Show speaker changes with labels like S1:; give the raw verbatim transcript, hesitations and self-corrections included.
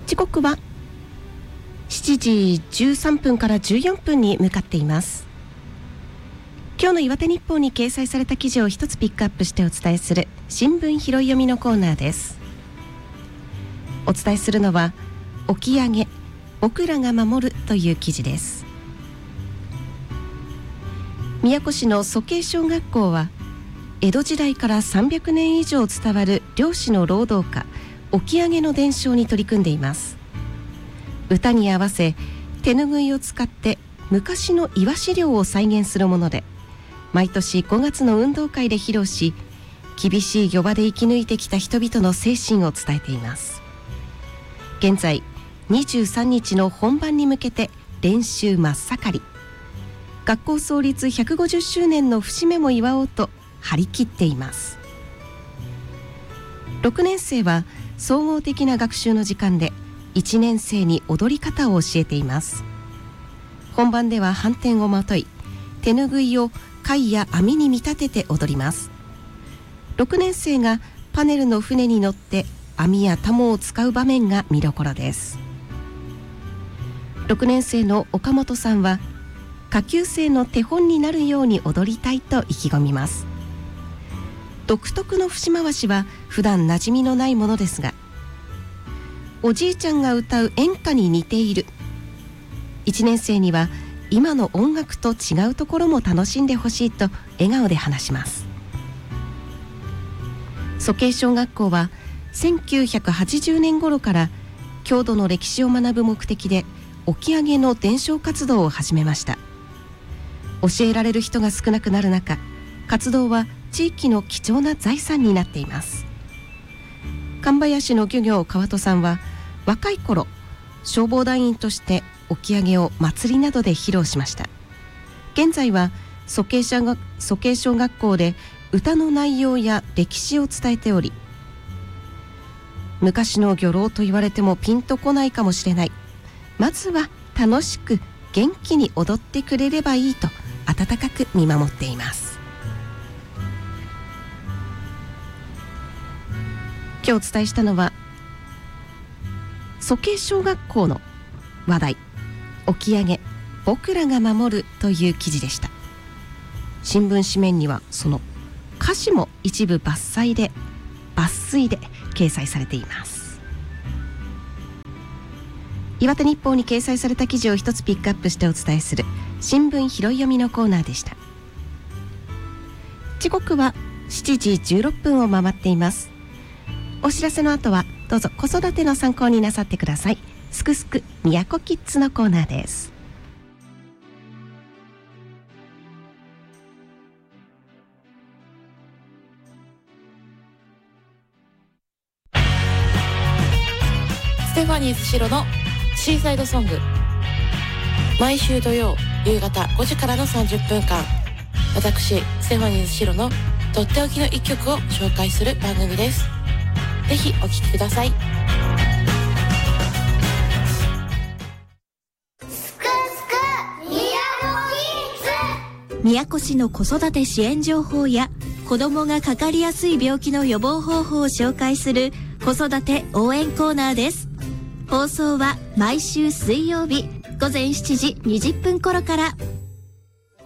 S1: 時刻はしちじじゅうさんぷんからじゅうよんぷんに向かっています。今日の岩手日報に掲載された記事を一つピックアップしてお伝えする新聞拾い読みのコーナーです。お伝えするのは起き上げ僕らが守るという記事です。宮古市の蘇慶小学校は江戸時代からさんびゃくねん以上伝わる漁師の労働歌起き上げの伝承に取り組んでいます。歌に合わせ手ぬぐいを使って昔のイワシ漁を再現するもので、毎年ごがつの運動会で披露し、厳しい漁場で生き抜いてきた人々の精神を伝えています。現在にじゅうさんにちの本番に向けて練習真っ盛り。学校創立ひゃくごじゅっしゅうねんの節目も祝おうと張り切っています。ろくねん生は総合的な学習の時間でいちねん生に踊り方を教えています。本番では反転をまとい、手ぬぐいを貝や網に見立てて踊ります。ろくねん生がパネルの船に乗って網やタモを使う場面が見どころです。ろくねん生の岡本さんは下級生の手本になるように踊りたいと意気込みます。独特の節回しは普段馴染みのないものですが、おじいちゃんが歌う演歌に似ている。いちねん生には今の音楽と違うところも楽しんでほしいと笑顔で話します。蘇慶小学校はせんきゅうひゃくはちじゅうねん頃から郷土の歴史を学ぶ目的で起き上げの伝承活動を始めました。教えられる人が少なくなる中、活動は地域の貴重な財産になっています。神林の漁業川戸さんは若い頃消防団員として起き上げを祭りなどで披露しました。現在は蘇慶小学蘇慶小学校で歌の内容や歴史を伝えており、昔の漁労と言われてもピンとこないかもしれない、まずは楽しく元気に踊ってくれればいいと温かく見守っています。今日お伝えしたのは蘇慶小学校の話題、起き上げ僕らが守るという記事でした。新聞紙面にはその歌詞も一部抜粋で抜粋で掲載されています。岩手日報に掲載された記事を一つピックアップしてお伝えする新聞拾い読みのコーナーでした。時刻はしちじじゅうろっぷんを回っています。お知らせの後はどうぞ子育ての参考になさってください。すくすく宮古キッズのコーナーです。
S2: ステファニーズシロのシーサイドソング、毎週土曜夕方ごじからのさんじゅっぷんかん、私ステファニーズシロのとっておきの一曲を紹介する番組です。ぜひお聴きください。
S3: すくすく宮古キッズ。
S4: 宮古市の子育て支援情報や子どもがかかりやすい病気の予防方法を紹介する子育て応援コーナーです。放送は毎週水曜日ごぜんしちじにじゅっぷん頃から。